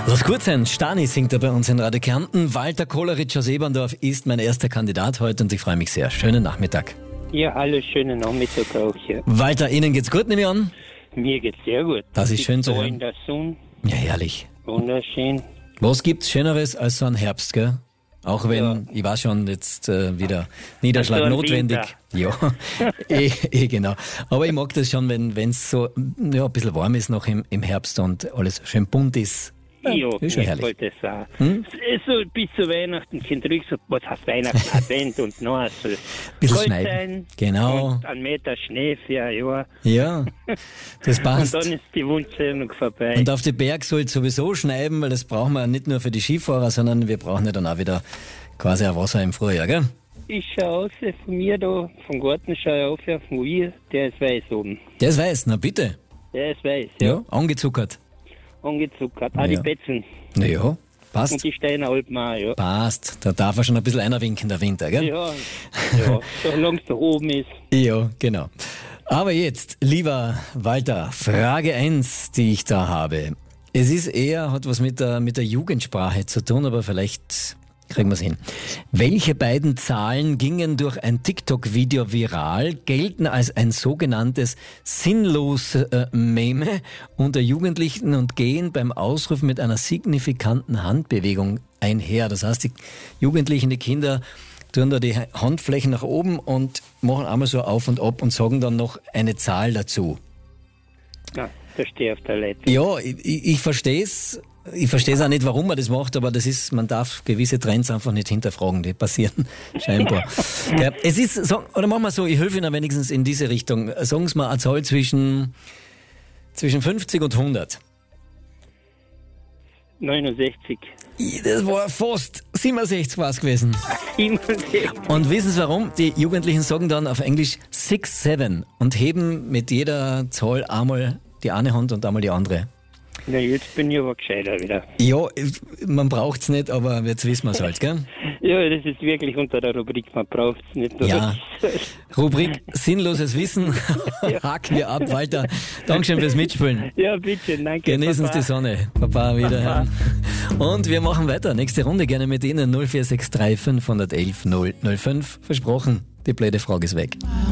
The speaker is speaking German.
Lass gut sein, Stani singt er bei uns in Radio Kärnten. Walter Koleritsch aus Eberndorf ist mein erster Kandidat heute und ich freue mich sehr. Schönen Nachmittag. Ja, hallo, schönen Nachmittag auch hier. Walter, Ihnen geht's gut, nehme ich an? Mir geht's sehr gut. Das ist schön zu hören. In der Sonne. Ja, herrlich. Wunderschön. Was gibt's Schöneres als so ein Herbst, gell? Auch wenn, ich war schon jetzt wieder Niederschlag also notwendig. Ja, genau. Aber ich mag das schon, wenn es so ein bisschen warm ist noch im Herbst und alles schön bunt ist. Ja, ist schon ich herrlich. wollte es auch. So bis zu Weihnachten kommt ruhig so, was heißt Weihnachten, Advent und noch so. Bisschen kalt schneiden. sein Genau. Und 1 Meter Schnee für ein Jahr. Ja, das passt. Und dann ist die Wunschsendung vorbei. Und auf die Berg soll es sowieso schneiden, weil das brauchen wir nicht nur für die Skifahrer, sondern wir brauchen ja dann auch wieder quasi ein Wasser im Frühjahr, gell? Ich schaue aus von mir da, vom Garten schaue ich auf vom Wir, der ist weiß oben. Der ist weiß, na bitte. Der ist weiß, Ja, angezuckert. Angezuckert. Auch die Ja. Betzen Ja, und passt. die Steinalpen auch, ja. Passt. Da darf er schon ein bisschen einwinken, der Winter, gell? Ja, solange es da oben ist. Ja, genau. Aber jetzt, lieber Walter, Frage 1, die ich da habe. Es ist eher, hat was mit der Jugendsprache zu tun, aber vielleicht kriegen wir es hin. Welche beiden Zahlen gingen durch ein TikTok-Video viral, gelten als ein sogenanntes Sinnlos-Meme unter Jugendlichen und gehen beim Ausruf mit einer signifikanten Handbewegung einher? Das heißt, die Jugendlichen, die Kinder tun da die Handflächen nach oben und machen einmal so auf und ab und sagen dann noch eine Zahl dazu. Ja, da stehe ich auf der Leitung. Ja, ich verstehe es. Ich verstehe auch nicht, warum man das macht, aber das ist, man darf gewisse Trends einfach nicht hinterfragen, die passieren scheinbar. Ja, es ist, oder machen wir so, ich helfe Ihnen wenigstens in diese Richtung. Sagen Sie mal eine Zahl zwischen 50 und 100. 69. Das war fast 67 war es gewesen. 67. Und wissen Sie warum? Die Jugendlichen sagen dann auf Englisch 6, 7 und heben mit jeder Zahl einmal die eine Hand und einmal die andere. Na, jetzt bin ich aber gescheiter wieder. Ja, man braucht's nicht, aber jetzt wissen wir es halt, gell? Ja, das ist wirklich unter der Rubrik, man braucht es nicht. Ja. Rubrik Sinnloses Wissen. Haken wir ab, Walter. Dankeschön fürs Mitspielen. Ja, bitte, danke. Genießen Sie Papa. die Sonne. Papa, wiederhören. Und wir machen weiter. Nächste Runde gerne mit Ihnen. 0463 511 005. Versprochen, die blöde Frage ist weg.